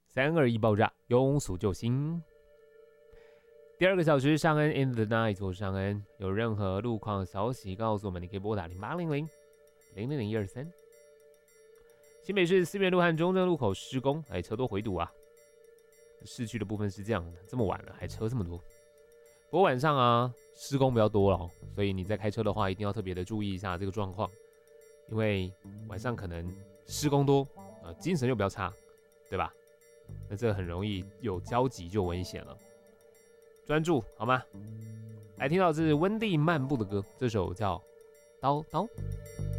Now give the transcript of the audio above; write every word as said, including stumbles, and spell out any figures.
三二一爆炸，庸俗救星。第二个小时，尚恩 in the night， 我是尚恩。有任何路况消息告诉我们，你可以拨打零八零零零零零一二三。新北市思源路和中正路口施工，哎，车多回堵啊。市区的部分是这样的，这么晚了还车这么多。不过晚上啊，施工比较多了、哦，所以你在开车的话，一定要特别的注意一下这个状况，因为晚上可能施工多，呃，精神又比较差，对吧？那这很容易有交集就危险了。专注好吗？来听到这是温蒂漫步的歌，这首叫《叨叨》。